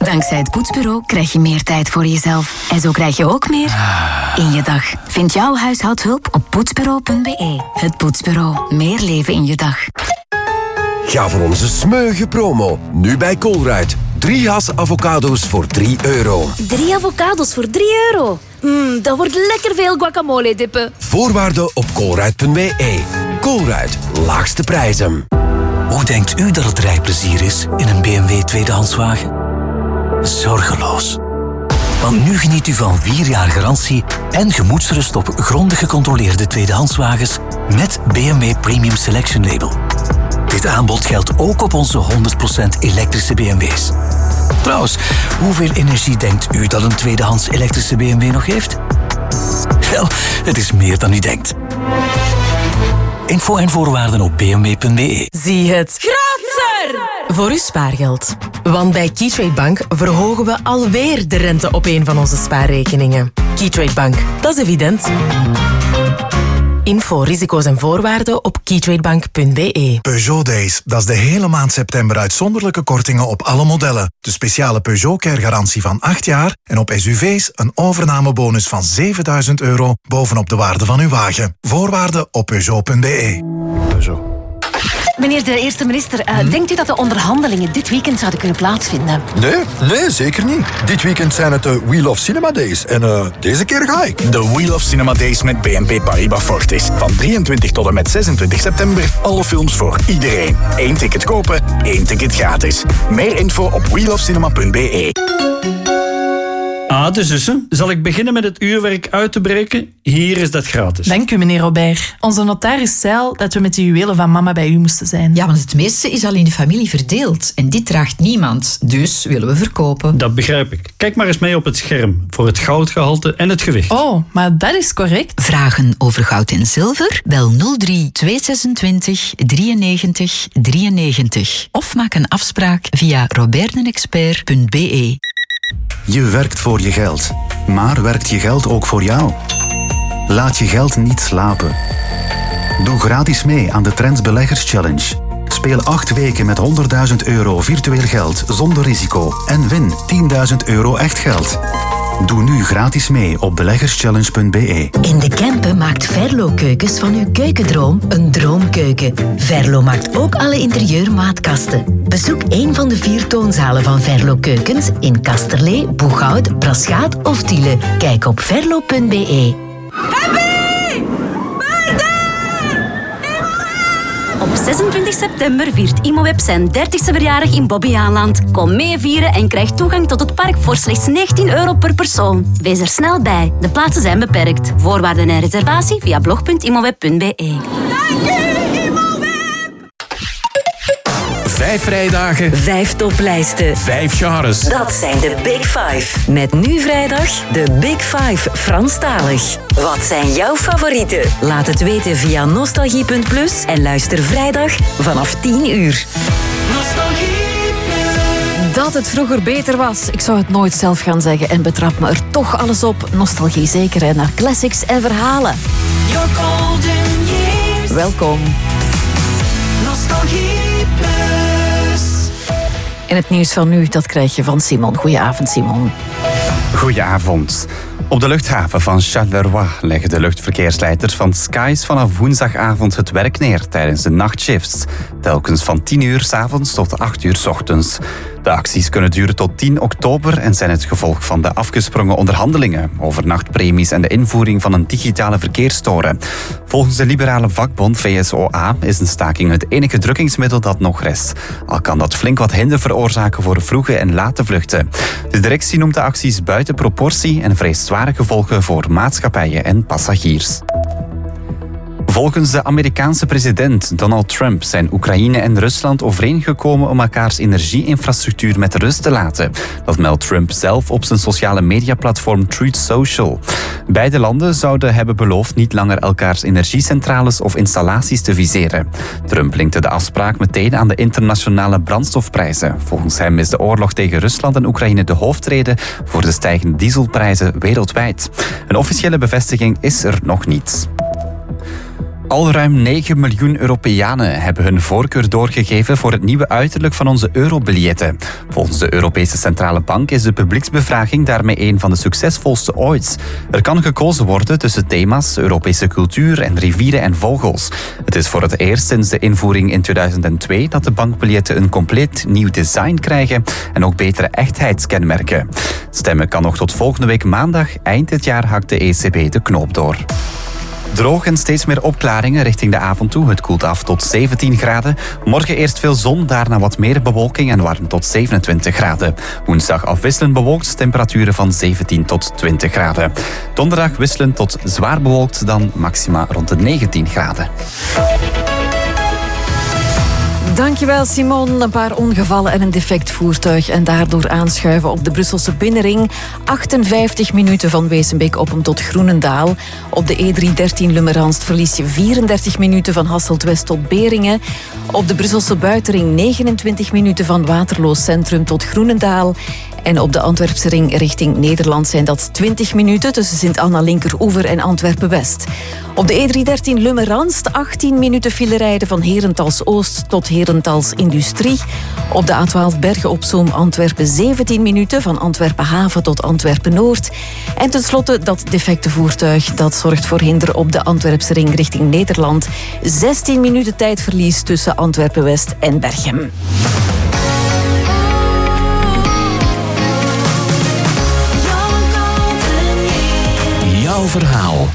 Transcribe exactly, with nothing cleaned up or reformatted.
Dankzij het Poetsbureau krijg je meer tijd voor jezelf. En zo krijg je ook meer in je dag. Vind jouw huishoudhulp op poetsbureau punt be. Het Poetsbureau. Meer leven in je dag. Ga voor onze smeuïge promo. Nu bij Colruyt. Drie has avocado's voor drie euro. Drie avocado's voor drie euro? Mmm, dat wordt lekker veel guacamole dippen. Voorwaarden op colruyt punt be. Colruyt. Laagste prijzen. Hoe denkt u dat het rijplezier is in een B M W tweedehandswagen? Zorgeloos. Want nu geniet u van vier jaar garantie en gemoedsrust op grondig gecontroleerde tweedehandswagens met B M W Premium Selection Label. Dit aanbod geldt ook op onze honderd procent elektrische B M W's. Trouwens, hoeveel energie denkt u dat een tweedehands elektrische B M W nog heeft? Wel, het is meer dan u denkt. Info en voorwaarden op b m w punt be. Zie het Grootser! voor uw spaargeld. Want bij Keytrade Bank verhogen we alweer de rente op een van onze spaarrekeningen. Keytrade Bank, dat is evident. Info, risico's en voorwaarden op keytradebank punt be. Peugeot Days, dat is de hele maand september uitzonderlijke kortingen op alle modellen. De speciale Peugeot Care garantie van acht jaar en op S U V's een overnamebonus van zevenduizend euro bovenop de waarde van uw wagen. Voorwaarden op peugeot punt be. Peugeot. Meneer de eerste minister, uh, hm? denkt u dat de onderhandelingen dit weekend zouden kunnen plaatsvinden? Nee, nee, zeker niet. Dit weekend zijn het de Wheel of Cinema Days en uh, deze keer ga ik. De Wheel of Cinema Days met B N P Paribas Fortis. Van drieëntwintig tot en met zesentwintig september. Alle films voor iedereen. Eén ticket kopen, één ticket gratis. Meer info op wheel of cinema punt be. Ah, de zussen. Zal ik beginnen met het uurwerk uit te breken? Hier is dat gratis. Dank u, meneer Robert. Onze notaris zei al dat we met de juwelen van mama bij u moesten zijn. Ja, want het meeste is al in de familie verdeeld. En dit draagt niemand. Dus willen we verkopen. Dat begrijp ik. Kijk maar eens mee op het scherm. Voor het goudgehalte en het gewicht. Oh, maar dat is correct. Vragen over goud en zilver? Bel nul drie tweehonderdzesentwintig drieënnegentig drieënnegentig. Of maak een afspraak via roberdenexpert punt be. Je werkt voor je geld, maar werkt je geld ook voor jou? Laat je geld niet slapen. Doe gratis mee aan de Trends Beleggers Challenge. Speel acht weken met honderdduizend euro virtueel geld zonder risico en win tienduizend euro echt geld. Doe nu gratis mee op beleggerschallenge punt be. In de Kempen maakt Verlo Keukens van uw keukendroom een droomkeuken. Verlo maakt ook alle interieurmaatkasten. Bezoek een van de vier toonzalen van Verlo Keukens in Kasterlee, Boeghout, Braschaat of Tiele. Kijk op verlo punt be. Op zesentwintig september viert Imoweb zijn dertigste verjaardag in Bobbejaanland. Kom mee vieren en krijg toegang tot het park voor slechts negentien euro per persoon. Wees er snel bij. De plaatsen zijn beperkt. Voorwaarden en reservatie via blog punt imoweb punt be. Dank u, Imoweb! Vijf vrijdagen. Vijf toplijsten. Vijf genres. Dat zijn de Big Five. Met nu vrijdag de Big Five Franstalig. Wat zijn jouw favorieten? Laat het weten via nostalgie punt plus en luister vrijdag vanaf tien uur. Dat het vroeger beter was. Ik zou het nooit zelf gaan zeggen en betrap me er toch alles op. Nostalgie zeker, hè, naar classics en verhalen. Your golden years. Welkom. Nostalgie plus. En het nieuws van nu, dat krijg je van Simon. Goedenavond, Simon. Goedenavond. Op de luchthaven van Charleroi leggen de luchtverkeersleiders van Skies vanaf woensdagavond het werk neer tijdens de nachtshifts. Telkens van tien uur 's avonds tot acht uur 's ochtends. De acties kunnen duren tot tien oktober en zijn het gevolg van de afgesprongen onderhandelingen over nachtpremies en de invoering van een digitale verkeerstoren. Volgens de liberale vakbond V S O A is een staking het enige drukkingsmiddel dat nog rest. Al kan dat flink wat hinder veroorzaken voor vroege en late vluchten. De directie noemt de acties buiten proportie en vreest zware gevolgen voor maatschappijen en passagiers. Volgens de Amerikaanse president Donald Trump zijn Oekraïne en Rusland overeengekomen om elkaars energieinfrastructuur met rust te laten. Dat meldt Trump zelf op zijn sociale mediaplatform Truth Social. Beide landen zouden hebben beloofd niet langer elkaars energiecentrales of installaties te viseren. Trump linkte de afspraak meteen aan de internationale brandstofprijzen. Volgens hem is de oorlog tegen Rusland en Oekraïne de hoofdreden voor de stijgende dieselprijzen wereldwijd. Een officiële bevestiging is er nog niet. Al ruim negen miljoen Europeanen hebben hun voorkeur doorgegeven voor het nieuwe uiterlijk van onze eurobiljetten. Volgens de Europese Centrale Bank is de publieksbevraging daarmee een van de succesvolste ooit. Er kan gekozen worden tussen thema's, Europese cultuur en rivieren en vogels. Het is voor het eerst sinds de invoering in tweeduizend twee dat de bankbiljetten een compleet nieuw design krijgen en ook betere echtheidskenmerken. Stemmen kan nog tot volgende week maandag. Eind dit jaar hakt de E C B de knoop door. Droog en steeds meer opklaringen richting de avond toe. Het koelt af tot zeventien graden. Morgen eerst veel zon, daarna wat meer bewolking en warm tot zevenentwintig graden. Woensdag afwisselend bewolkt, temperaturen van zeventien tot twintig graden. Donderdag wisselend tot zwaar bewolkt, dan maxima rond de negentien graden. Dankjewel Simon. Een paar ongevallen en een defect voertuig en daardoor aanschuiven op de Brusselse binnenring. achtenvijftig minuten van Wezenbeek Oppem tot Groenendaal. Op de E driehonderddertien Lummeranst verlies je vierendertig minuten van Hasselt-West tot Beringen. Op de Brusselse buitenring negenentwintig minuten van Waterloo Centrum tot Groenendaal. En op de Antwerpse ring richting Nederland zijn dat twintig minuten tussen Sint-Anna Linkeroever en Antwerpen-West. Op de E driehonderddertien Lummeranst achttien minuten file rijden van Herentals Oost tot Herentals Industrie. Op de A twaalf Bergen op Zoom Antwerpen zeventien minuten van Antwerpen Haven tot Antwerpen Noord. En tenslotte dat defecte voertuig dat zorgt voor hinder op de Antwerpse ring richting Nederland. zestien minuten tijdverlies tussen Antwerpen-West en Berchem. Jouw verhaal.